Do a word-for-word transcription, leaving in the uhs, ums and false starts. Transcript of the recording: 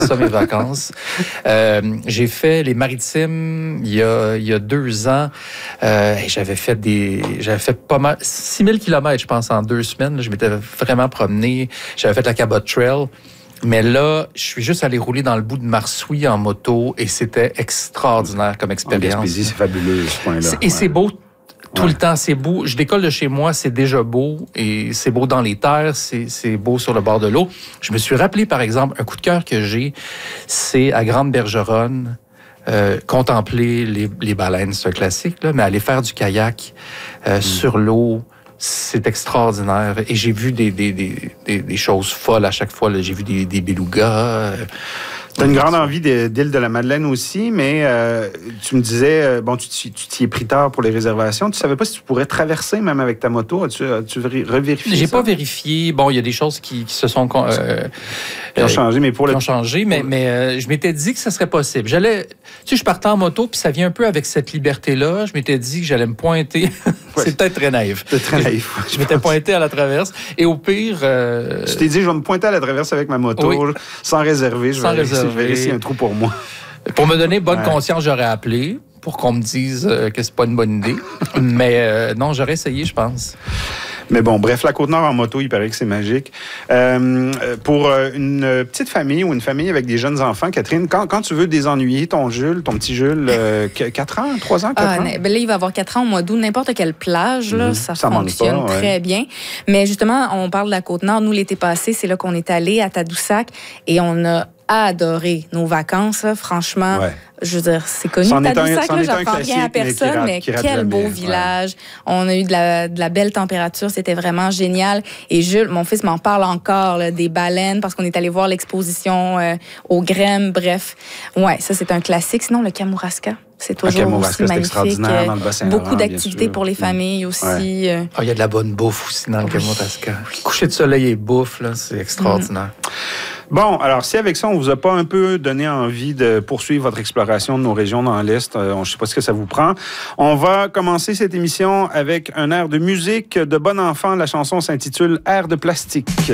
ça mes vacances. Euh, j'ai fait les Maritimes il y a, il y a deux ans. Euh, et j'avais fait des, j'avais fait pas mal, six mille kilomètres, je pense, en deux semaines. Je m'étais vraiment promené. J'avais fait la Cabot Trail. Mais là, je suis juste allé rouler dans le bout de Marsouilles en moto et c'était extraordinaire comme expérience. En Gaspésie, c'est fabuleux, ce point-là. Et ouais. C'est beau tout ouais. le temps, c'est beau. Je décolle de chez moi, c'est déjà beau et c'est beau dans les terres, c'est, c'est beau sur le bord de l'eau. Je me suis rappelé, par exemple, un coup de cœur que j'ai, c'est à Grande-Bergeronne, euh, contempler les, les baleines, c'est un classique, là, mais aller faire du kayak euh, mmh. sur l'eau, c'est extraordinaire. Et j'ai vu des, des, des, des, des choses folles à chaque fois. Là. J'ai vu des, des belugas. Euh, Tu as une grande envie de, d'île de la Madeleine aussi, mais euh, tu me disais, euh, bon, tu, tu, tu t'y es pris tard pour les réservations. Tu ne savais pas si tu pourrais traverser même avec ta moto. As-tu, as-tu revérifié J'ai ça? pas vérifié. Bon, il y a des choses qui, qui se sont... Euh, qui ont changé, mais pour qui le... ont changé, mais, mais euh, je m'étais dit que ça serait possible. J'allais... Tu sais, je partais en moto, puis ça vient un peu avec cette liberté-là. Je m'étais dit que j'allais me pointer... Ouais. C'est peut-être très naïf. C'est très naïf. Je, je m'étais pointé à la traverse. Et au pire... Euh... Tu t'es dit, je vais me pointer à la traverse avec ma moto, oui. sans réserver. Je sans vais réserver. Je vais laisser un trou pour moi. Pour me donner bonne ouais. conscience, j'aurais appelé pour qu'on me dise euh, que c'est pas une bonne idée. Mais euh, non, j'aurais essayé, je pense. Mais bon, bref, la Côte-Nord en moto, il paraît que c'est magique. Euh, pour une petite famille ou une famille avec des jeunes enfants, Catherine, quand, quand tu veux désennuyer ton Jules, ton petit Jules, euh, quatre ans, trois ans, quatre ah, ans? Ben là, il va avoir quatre ans au mois d'août. N'importe quelle plage, là, mmh, ça, ça fonctionne pas, ouais. très bien. Mais justement, on parle de la Côte-Nord. Nous, l'été passé, c'est là qu'on est allé à Tadoussac et on a adoré nos vacances. Là. Franchement, ouais. je veux dire, c'est connu. Tadoussac, là, j'apprends rien à personne, mais quel jamais, beau village. Ouais. On a eu de la, de la belle température. C'était vraiment génial. Et Jules, mon fils m'en parle encore, là, des baleines, parce qu'on est allé voir l'exposition euh, au Grême. Bref, ouais, ça, c'est un classique. Sinon, le Kamouraska. C'est toujours aussi magnifique. Euh, dans le bassin beaucoup d'activités pour les familles aussi. Il ouais. euh... oh, y a de la bonne bouffe aussi dans le oui. Kamouraska. Coucher de soleil et bouffe, là, c'est extraordinaire. Mmh. Bon, alors si avec ça, on vous a pas un peu donné envie de poursuivre votre exploration de nos régions dans l'Est, euh, je ne sais pas ce que ça vous prend, on va commencer cette émission avec un air de musique de bon enfant. La chanson s'intitule « Air de plastique ».